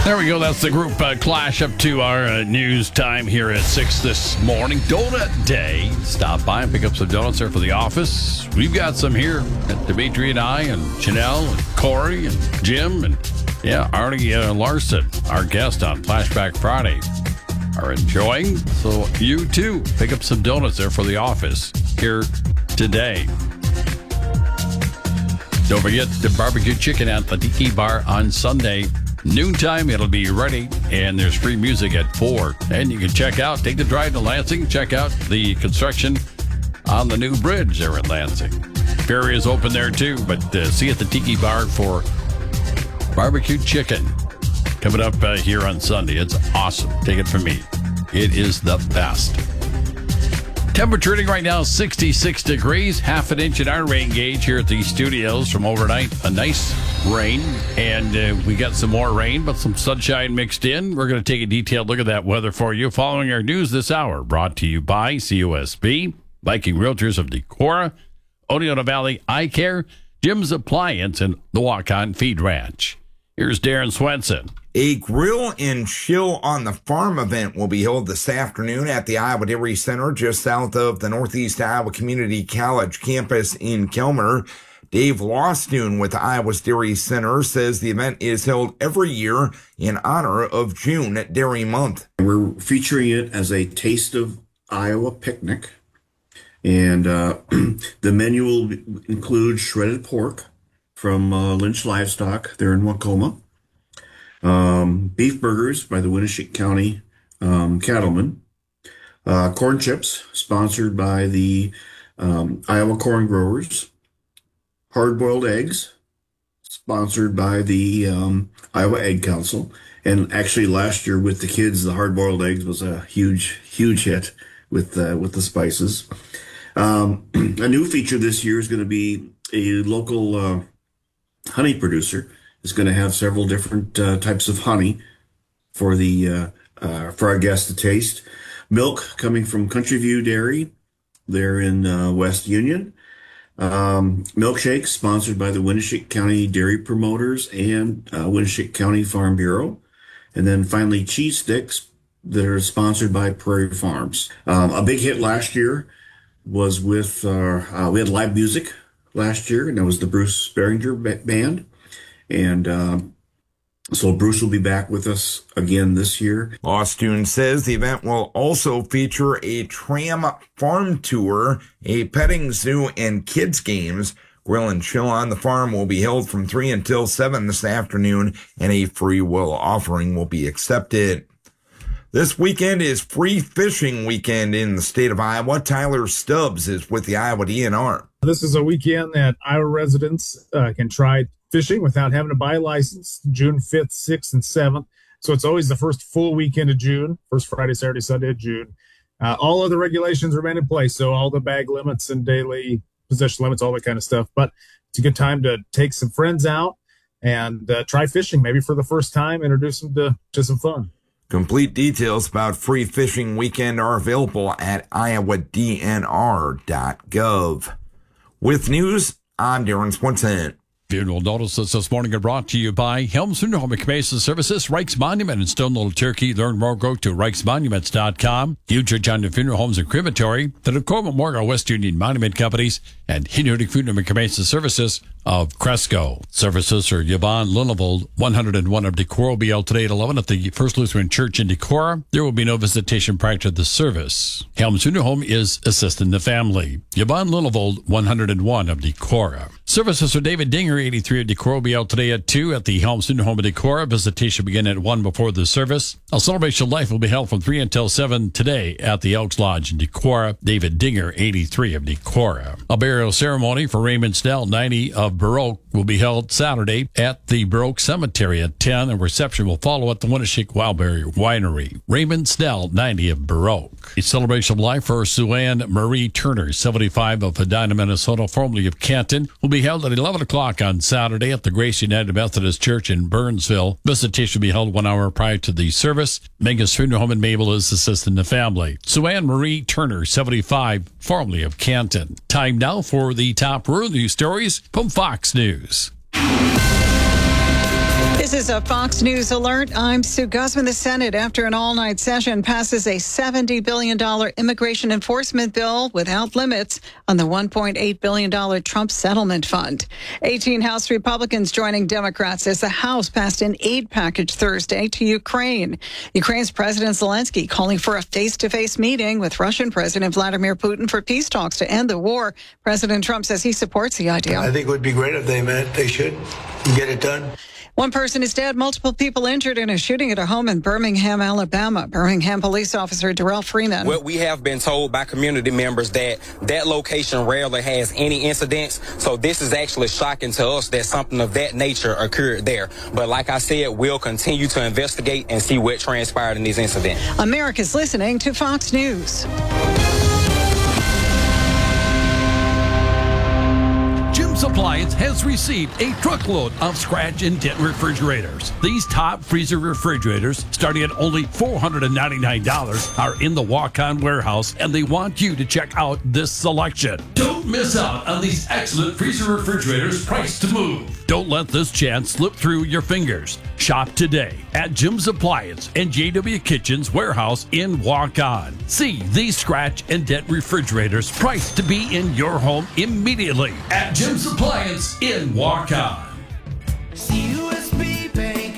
There we go. That's the group Clash up to our news time here at 6 this morning. Donut Day. Stop by and pick up some donuts there for the office. We've got some here at Dimitri and I and Chanel and Corey and Jim and, Arnie Larson, our guest on Flashback Friday, are enjoying. So you, too, pick up some donuts there for the office here today. Don't forget the barbecue chicken at the Tiki Bar on Sunday. Noontime, it'll be ready, and there's free music at 4. And you can take the drive to Lansing, check out the construction on the new bridge there at Lansing. Ferry is open there too, but see you at the Tiki Bar for barbecue chicken coming up here on Sunday. It's awesome. Take it from me. It is the best. Temperature reading right now 66 degrees, half an inch in our rain gauge here at the studios from overnight. A nice rain, and we got some more rain, but some sunshine mixed in. We're going to take a detailed look at that weather for you following our news this hour, brought to you by CUSB, Viking Realtors of Decorah, Oneonta Valley Eye Care, Jim's Appliance, and the Walk-On Feed Ranch. Here's Darren Swenson. A grill and chill on the farm event will be held this afternoon at the Iowa Dairy Center just south of the Northeast Iowa Community College campus in Kelmer. Dave Lostoon with Iowa's Dairy Center says the event is held every year in honor of June Dairy Month. We're featuring it as a Taste of Iowa picnic, and the menu will include shredded pork from Lynch Livestock there in Waukoma, beef burgers by the Winneshiek County Cattlemen, corn chips sponsored by the Iowa Corn Growers, hard-boiled eggs sponsored by the Iowa Egg Council. And actually last year with the kids, the hard-boiled eggs was a huge hit with the spices. A new feature this year is going to be a local honey producer is going to have several different types of honey for for our guests to taste. Milk coming from Country View Dairy there in West Union. Milkshakes sponsored by the Winneshiek County Dairy Promoters and Winneshiek County Farm Bureau. And then finally cheese sticks that are sponsored by Prairie Farms. A big hit last year was with, we had live music last year, and that was the Bruce Beringer Band. And so Bruce will be back with us again this year. Lostoon says the event will also feature a tram farm tour, a petting zoo, and kids games. Grill and chill on the farm will be held from 3 until 7 this afternoon, and a free will offering will be accepted. This weekend is free fishing weekend in the state of Iowa. Tyler Stubbs is with the Iowa DNR. This is a weekend that Iowa residents can try fishing without having to buy a license, June 5th, 6th, and 7th. So it's always the first full weekend of June, first Friday, Saturday, Sunday of June. All other regulations remain in place, so all the bag limits and daily possession limits, all that kind of stuff. But it's a good time to take some friends out and try fishing, maybe for the first time, introduce them to some fun. Complete details about free fishing weekend are available at iowadnr.gov. With news, I'm Darren Swenson. Funeral notices this morning are brought to you by Helms Funeral Home and Cremation Services, Reich's Monument in Stone Little Turkey. Learn more, go to reichsmonuments.com. Future John Funeral Homes and Crematory, the Decorah Memorial West Union Monument Companies, and Hinnerdig Funeral and Cremation Services of Cresco. Services are Yvonne Lillevold, 101 of Decorah, will be held today at 11 at the First Lutheran Church in Decorah. There will be no visitation prior to the service. Helms Funeral Home is assisting the family. Yvonne Lillevold, 101 of Decorah. Services for David Dinger, 83 of Decorah, will be held today at 2 at the Helms Funeral Home of Decorah. Visitation begin at 1 before the service. A celebration of life will be held from 3 until 7 today at the Elks Lodge in Decorah. David Dinger, 83 of Decorah. A burial ceremony for Raymond Snell, 90 of Baroque, will be held Saturday at the Baroque Cemetery at 10. A reception will follow at the Winneshiek Wildberry Winery. Raymond Snell, 90 of Baroque. A celebration of life for Sue-Ann Marie Turner, 75 of Edina, Minnesota, formerly of Canton, will be held at 11 o'clock on Saturday at the Grace United Methodist Church in Burnsville. Visitation will be held 1 hour prior to the service. Megan's Funeral Home in Mabel is assisting the family. Sue-Ann Marie Turner, 75, formerly of Canton. Time now for the top rural news stories from Fox News. This is a Fox News alert. I'm Sue Guzman. The Senate, after an all-night session, passes a $70 billion immigration enforcement bill without limits on the $1.8 billion Trump settlement fund. 18 House Republicans joining Democrats as the House passed an aid package Thursday to Ukraine. Ukraine's President Zelensky calling for a face-to-face meeting with Russian President Vladimir Putin for peace talks to end the war. President Trump says he supports the idea. I think it would be great if they met. They should get it done. One person is dead, multiple people injured in a shooting at a home in Birmingham, Alabama. Birmingham police officer Darrell Freeman. Well, we have been told by community members that that location rarely has any incidents. So this is actually shocking to us that something of that nature occurred there. But like I said, we'll continue to investigate and see what transpired in these incidents. America's listening to Fox News. Jim's Appliance has received a truckload of scratch and dent refrigerators. These top freezer refrigerators, starting at only $499, are in the walk-on warehouse, and they want you to check out this selection. Don't miss out on these excellent freezer refrigerators priced to move. Don't let this chance slip through your fingers. Shop today at Jim's Appliance and JW Kitchen's warehouse in Walk-On. See these scratch and dent refrigerators priced to be in your home immediately at Jim's Appliance in Walk-On. CUSB Bank,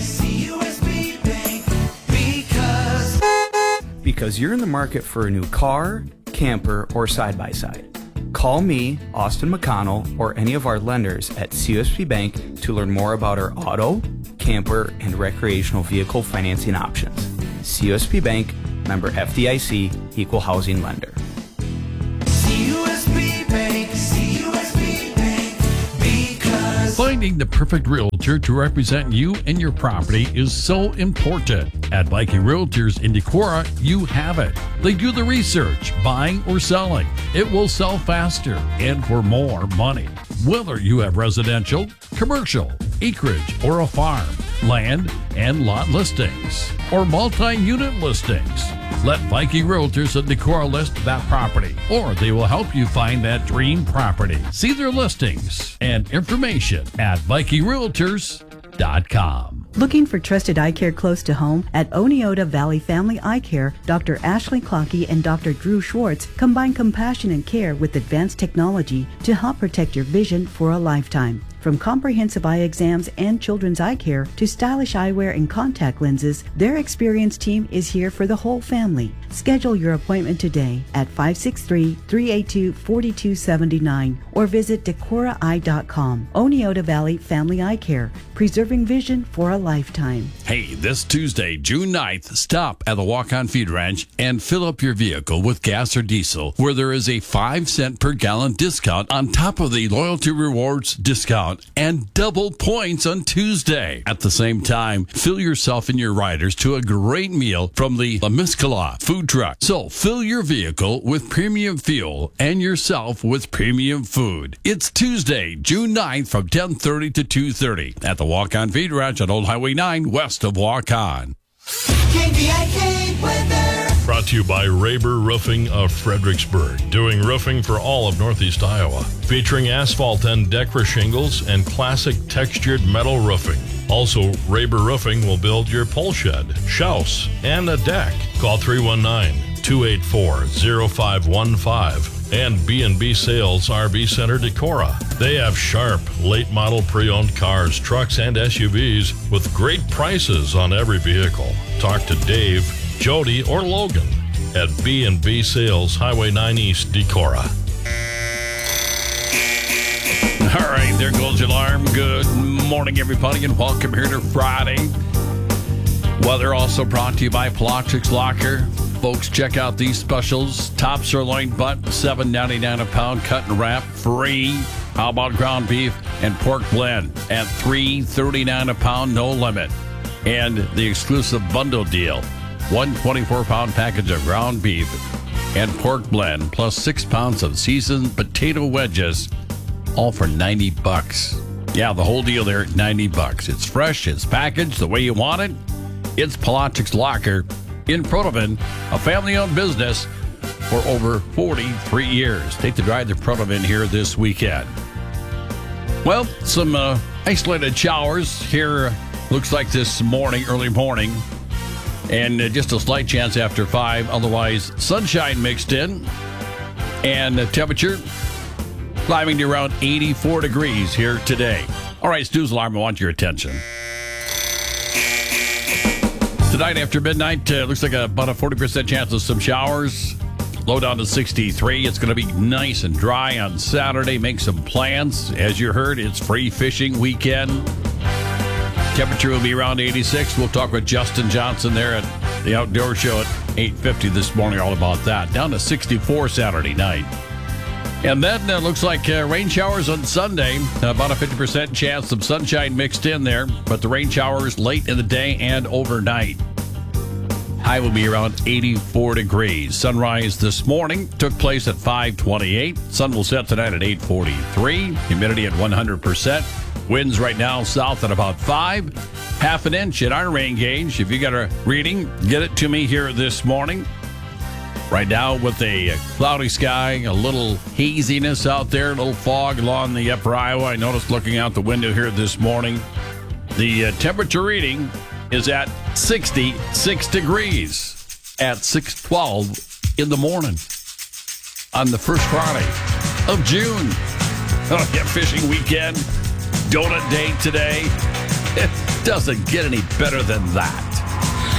because you're in the market for a new car, camper, or side-by-side. Call me, Austin McConnell, or any of our lenders at CUSB Bank to learn more about our auto, camper, and recreational vehicle financing options. CUSB Bank, member FDIC, equal housing lender. CUSB Bank, CUSB Bank, because Finding the perfect realtor to represent you and your property is so important. At Viking Realtors in Decorah, you have it. They do the research, buying or selling. It will sell faster and for more money. Whether you have residential, commercial, acreage, or a farm, land and lot listings, or multi-unit listings, let Viking Realtors in Decorah list that property, or they will help you find that dream property. See their listings and information at VikingRealtors.com. Looking for trusted eye care close to home? At Oneota Valley Family Eye Care, Dr. Ashley Clockey and Dr. Drew Schwartz combine compassion and care with advanced technology to help protect your vision for a lifetime. From comprehensive eye exams and children's eye care to stylish eyewear and contact lenses, their experienced team is here for the whole family. Schedule your appointment today at 563-382-4279 or visit DecoraEye.com. Oneota Valley Family Eye Care, preserving vision for a lifetime. Hey, this Tuesday, June 9th, stop at the Walk-On Feed Ranch and fill up your vehicle with gas or diesel, where there is a 5-cent per gallon discount on top of the Loyalty Rewards discount and double points on Tuesday. At the same time, fill yourself and your riders to a great meal from the La Miscala food truck. So fill your vehicle with premium fuel and yourself with premium food. It's Tuesday, June 9th from 10:30 to 2:30 at the Walk-On Feed Ranch on Old Highway 9 west of Walk-On. KVIK weather. Brought to you by Raber Roofing of Fredericksburg, doing roofing for all of Northeast Iowa, featuring asphalt and Decra shingles and classic textured metal roofing. Also, Raber Roofing will build your pole shed, house, and a deck. Call 319-284-0515 and B&B Sales RV Center Decorah. They have sharp, late model pre-owned cars, trucks, and SUVs with great prices on every vehicle. Talk to Dave, Jody, or Logan at B&B Sales, Highway 9 East, Decorah. All right, there goes your alarm. Good morning, everybody, and welcome here to Friday. Weather also brought to you by Polochics Locker. Folks, check out these specials. Top sirloin butt, $7.99 a pound, cut and wrap, free. How about ground beef and pork blend at $3.39 a pound, no limit. And the exclusive bundle deal, one 24-pound package of ground beef and pork blend, plus 6 pounds of seasoned potato wedges, all for $90. Yeah, the whole deal there at $90. It's fresh, it's packaged the way you want it. It's Polochics Locker in Protovan, a family-owned business for over 43 years. Take the drive to Protovan here this weekend. Well, some isolated showers here looks like this morning, early morning, and just a slight chance after 5. Otherwise, sunshine mixed in, and the temperature climbing to around 84 degrees here today. All right, Stu's Alarm, I want your attention. Tonight after midnight, looks like about a 40% chance of some showers. Low down to 63. It's going to be nice and dry on Saturday. Make some plans. As you heard, it's free fishing weekend. Temperature will be around 86. We'll talk with Justin Johnson there at the Outdoor Show at 8:50 this morning, all about that. Down to 64 Saturday night. And then it looks like rain showers on Sunday. About a 50% chance of sunshine mixed in there, but the rain showers late in the day and overnight. High will be around 84 degrees. Sunrise this morning took place at 5:28. Sun will set tonight at 8:43. Humidity at 100%. Winds right now south at about 5. Half an inch at our rain gauge. If you got a reading, get it to me here this morning. Right now with a cloudy sky, a little haziness out there, a little fog along the upper Iowa. I noticed looking out the window here this morning, the temperature reading is at 66 degrees at 6:12 in the morning on the first Friday of June. Oh, yeah, fishing weekend, donut day today. It doesn't get any better than that.